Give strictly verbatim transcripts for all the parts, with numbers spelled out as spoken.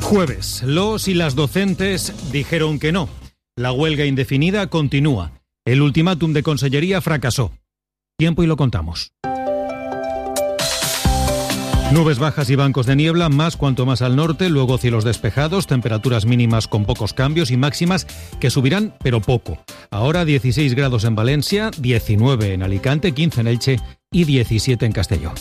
Jueves, los y las docentes dijeron que no. La huelga indefinida continúa. El ultimátum de Consellería fracasó. Tiempo y lo contamos. Nubes bajas y bancos de niebla, más cuanto más al norte, luego cielos despejados, temperaturas mínimas con pocos cambios y máximas que subirán, pero poco. Ahora dieciséis grados en Valencia, diecinueve en Alicante, quince en Elche y diecisiete en Castelló.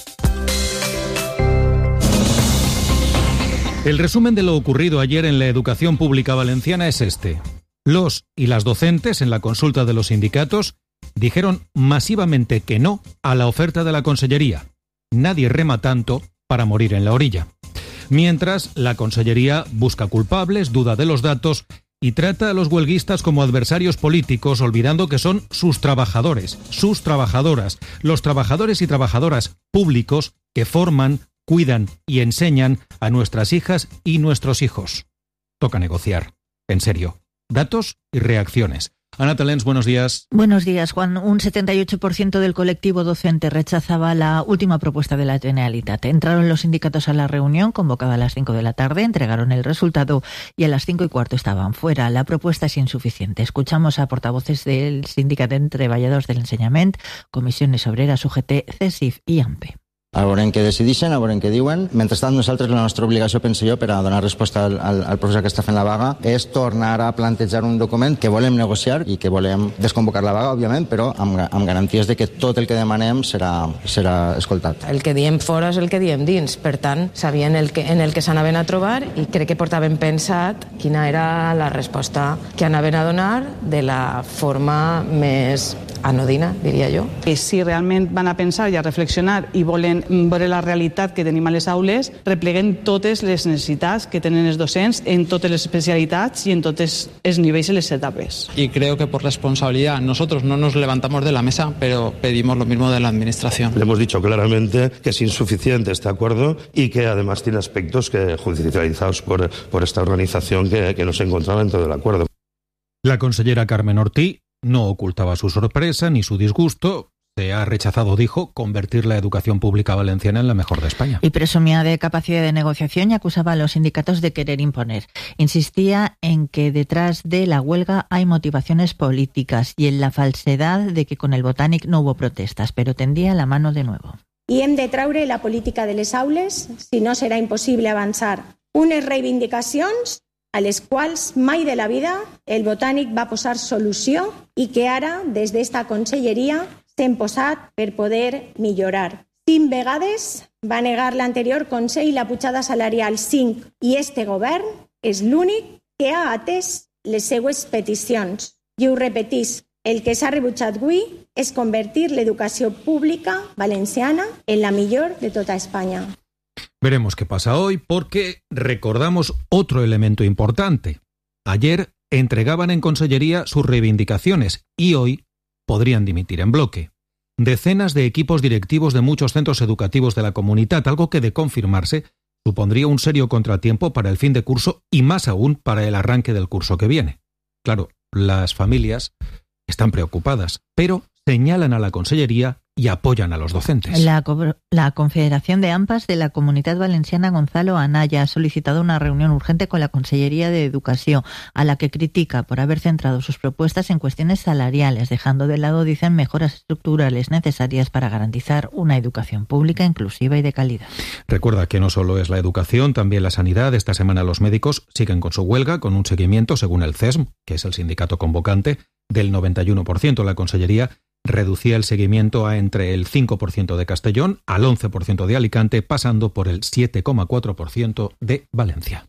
El resumen de lo ocurrido ayer en la educación pública valenciana es este. Los y las docentes, en la consulta de los sindicatos, dijeron masivamente que no a la oferta de la Consellería. Nadie rema tanto para morir en la orilla. Mientras, la Consellería busca culpables, duda de los datos y trata a los huelguistas como adversarios políticos, olvidando que son sus trabajadores, sus trabajadoras, los trabajadores y trabajadoras públicos que forman, cuidan y enseñan a nuestras hijas y nuestros hijos. Toca negociar. En serio. Datos y reacciones. Ana Talens, buenos días. Buenos días, Juan. Un setenta y ocho por ciento del colectivo docente rechazaba la última propuesta de la Generalitat. Entraron los sindicatos a la reunión, convocada a las cinco de la tarde, entregaron el resultado y a las cinco y cuarto estaban fuera. La propuesta es insuficiente. Escuchamos a portavoces del Sindicat de Treballadors del Ensenyament, Comissiones Obreras, U G T, C E S I F i AMPE. A veure què decideixen, a veure què diuen. Mentrestant, nosaltres, la nostra obligació, penso jo, per a donar resposta al, al, al professor que està fent la vaga, és tornar a plantejar un document que volem negociar i que volem desconvocar la vaga, òbviament, però amb, amb garanties de que tot el que demanem serà, serà escoltat. El que diem fora és el que diem dins. Per tant, sabien el que, en el que s'anaven a trobar i crec que portaven pensat quina era la resposta que anaven a donar de la forma més anodina, diria jo. I si realment van a pensar i a reflexionar i volen veure la realitat que tenim a les aules, repleguen totes les necessitats que tenen els docents en totes les especialitats i en todos els nivells i les etapes. Y creo que por responsabilidad nosotros no nos levantamos de la mesa, pero pedimos lo mismo de la Administración. Le hemos dicho claramente que es insuficiente este acuerdo y que además tiene aspectos que judicializados por, por esta organización que, que no se encontraban dentro del acuerdo. La consellera Carmen Ortí no ocultaba su sorpresa ni su disgusto. Se ha rechazado, dijo, convertir la educación pública valenciana en la mejor de España. Y presumía de capacidad de negociación y acusaba a los sindicatos de querer imponer. Insistía en que detrás de la huelga hay motivaciones políticas y en la falsedad de que con el Botànic no hubo protestas, pero tendía la mano de nuevo. I hem de treure la política de les aules, si no serà impossible avançar unes reivindicacions a les quals mai de la vida el Botànic va posar solució i que ara, des d'esta conselleria, s'hem posat per poder millorar. Cinc vegades va negar l'anterior Consell la pujada salarial cinc i este govern és l'únic que ha atès les seues peticions. I ho repetís, el que s'ha rebutjat avui és convertir l'educació pública valenciana en la millor de tota Espanya. Veremos qué pasa hoy porque recordamos otro elemento importante. Ayer entregaban en Consellería sus reivindicaciones y hoy podrían dimitir en bloque. Decenas de equipos directivos de muchos centros educativos de la comunidad, algo que de confirmarse supondría un serio contratiempo para el fin de curso y más aún para el arranque del curso que viene. Claro, las familias están preocupadas, pero señalan a la Consellería y apoyan a los docentes. La, la Confederación de AMPAs de la Comunidad Valenciana, Gonzalo Anaya, ha solicitado una reunión urgente con la Consellería de Educación, a la que critica por haber centrado sus propuestas en cuestiones salariales, dejando de lado, dicen, mejoras estructurales necesarias para garantizar una educación pública inclusiva y de calidad. Recuerda que no solo es la educación, también la sanidad. Esta semana los médicos siguen con su huelga, con un seguimiento, según el C E S M, que es el sindicato convocante, del noventa y uno por ciento. La Consellería reducía el seguimiento a entre el cinco por ciento de Castellón al once por ciento de Alicante, pasando por el siete coma cuatro por ciento de Valencia.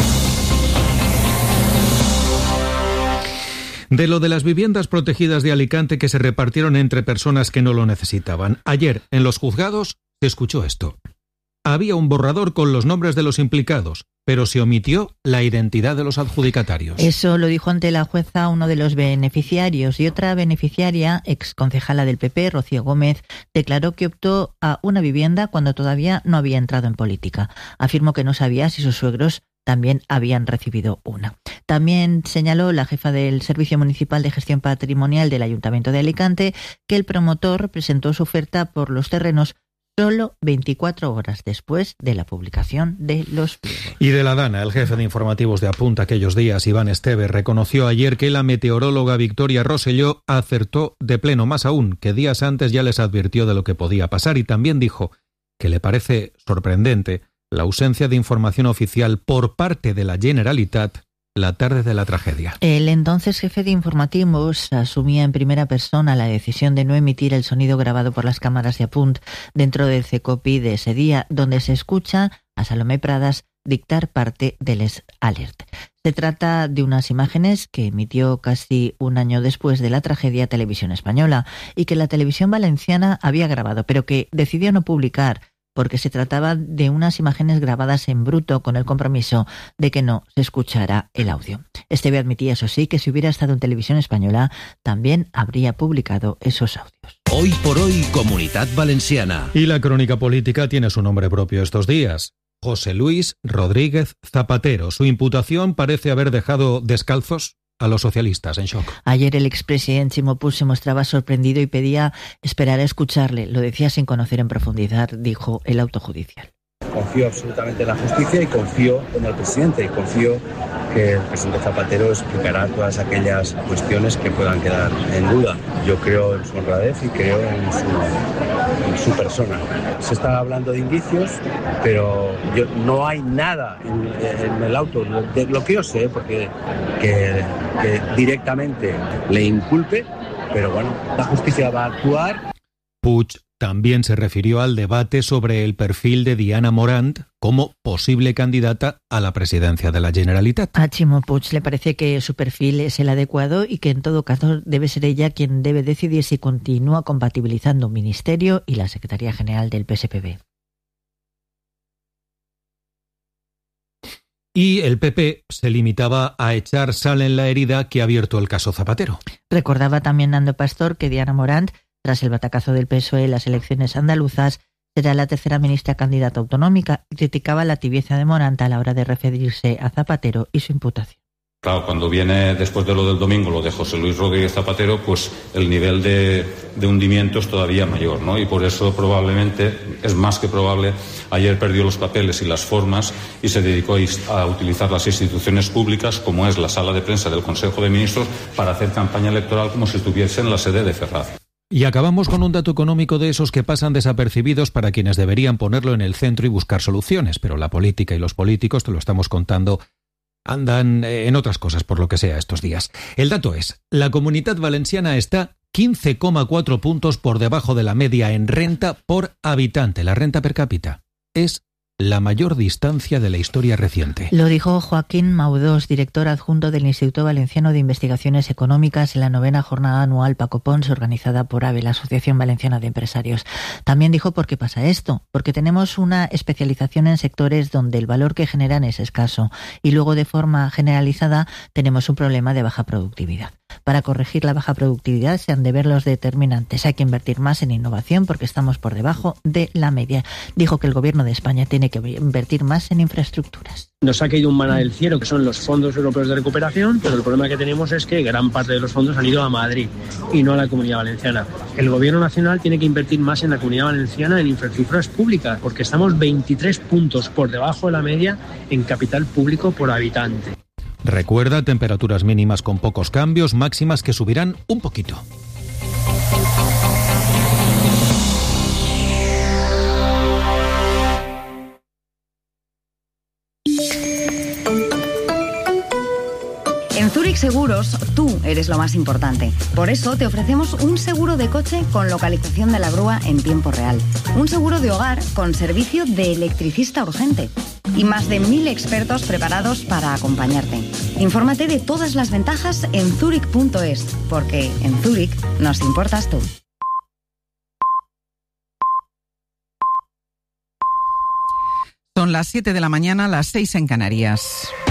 De lo de las viviendas protegidas de Alicante que se repartieron entre personas que no lo necesitaban. Ayer, en los juzgados, se escuchó esto. Había un borrador con los nombres de los implicados, pero se omitió la identidad de los adjudicatarios. Eso lo dijo ante la jueza uno de los beneficiarios, y otra beneficiaria, exconcejala del P P, Rocío Gómez, declaró que optó a una vivienda cuando todavía no había entrado en política. Afirmó que no sabía si sus suegros también habían recibido una. También señaló la jefa del Servicio Municipal de Gestión Patrimonial del Ayuntamiento de Alicante que el promotor presentó su oferta por los terrenos solo veinticuatro horas después de la publicación de los pliegos. Y de la Dana, el jefe de informativos de Apunta aquellos días, Iván Esteve, reconoció ayer que la meteoróloga Victoria Rosselló acertó de pleno, más aún, que días antes ya les advirtió de lo que podía pasar, y también dijo que le parece sorprendente la ausencia de información oficial por parte de la Generalitat la tarde de la tragedia. El entonces jefe de informativos asumía en primera persona la decisión de no emitir el sonido grabado por las cámaras de Apunt dentro del CECOPI de ese día, donde se escucha a Salomé Pradas dictar parte del Les Alert. Se trata de unas imágenes que emitió casi un año después de la tragedia Televisión Española y que la televisión valenciana había grabado, pero que decidió no publicar porque se trataba de unas imágenes grabadas en bruto con el compromiso de que no se escuchara el audio. Esteve admitía, eso sí, que si hubiera estado en Televisión Española también habría publicado esos audios. Hoy por hoy, Comunidad Valenciana. Y la crónica política tiene su nombre propio estos días. José Luis Rodríguez Zapatero. Su imputación parece haber dejado descalzos a los socialistas en shock. Ayer el expresidente Ximo Puig se mostraba sorprendido y pedía esperar a escucharle. Lo decía sin conocer en profundidad, dijo el auto judicial. Confío absolutamente en la justicia y confío en el presidente y confío que el presidente Zapatero explicará todas aquellas cuestiones que puedan quedar en duda. Yo creo en su honradez y creo en su, en su persona. Se está hablando de indicios, pero yo, no hay nada en, en el auto, de lo que yo sé, porque que, que directamente le inculpe, pero bueno, la justicia va a actuar. Puig también se refirió al debate sobre el perfil de Diana Morant como posible candidata a la presidencia de la Generalitat. A Ximo Puig le parece que su perfil es el adecuado y que en todo caso debe ser ella quien debe decidir si continúa compatibilizando un ministerio y la Secretaría General del P S P B. Y el P P se limitaba a echar sal en la herida que ha abierto el caso Zapatero. Recordaba también Nando Pastor que Diana Morant, tras el batacazo del P S O E en las elecciones andaluzas, será la tercera ministra candidata autonómica y criticaba la tibieza de Morant a la hora de referirse a Zapatero y su imputación. Claro, cuando viene después de lo del domingo, lo de José Luis Rodríguez Zapatero, pues el nivel de, de hundimiento es todavía mayor, ¿no? Y por eso probablemente, es más que probable, ayer perdió los papeles y las formas y se dedicó a utilizar las instituciones públicas, como es la sala de prensa del Consejo de Ministros, para hacer campaña electoral como si estuviese en la sede de Ferraz. Y acabamos con un dato económico de esos que pasan desapercibidos para quienes deberían ponerlo en el centro y buscar soluciones, pero la política y los políticos, te lo estamos contando, andan en otras cosas por lo que sea estos días. El dato es, la Comunidad Valenciana está quince coma cuatro puntos por debajo de la media en renta por habitante. La renta per cápita es la mayor distancia de la historia reciente. Lo dijo Joaquín Maudós, director adjunto del Instituto Valenciano de Investigaciones Económicas, en la novena jornada anual Paco Pons, organizada por A B E, la Asociación Valenciana de Empresarios. También dijo por qué pasa esto, porque tenemos una especialización en sectores donde el valor que generan es escaso y luego de forma generalizada tenemos un problema de baja productividad. Para corregir la baja productividad se han de ver los determinantes. Hay que invertir más en innovación porque estamos por debajo de la media. Dijo que el Gobierno de España tiene que invertir más en infraestructuras. Nos ha caído un maná del cielo, que son los fondos europeos de recuperación, pero el problema que tenemos es que gran parte de los fondos han ido a Madrid y no a la Comunidad Valenciana. El Gobierno nacional tiene que invertir más en la Comunidad Valenciana en infraestructuras públicas, porque estamos veintitrés puntos por debajo de la media en capital público por habitante. Recuerda, temperaturas mínimas con pocos cambios, máximas que subirán un poquito. En Zurich Seguros, tú eres lo más importante. Por eso te ofrecemos un seguro de coche con localización de la grúa en tiempo real. Un seguro de hogar con servicio de electricista urgente. Y más de mil expertos preparados para acompañarte. Infórmate de todas las ventajas en zurich punto es, porque en Zurich nos importas tú. Son las siete de la mañana, las seis en Canarias.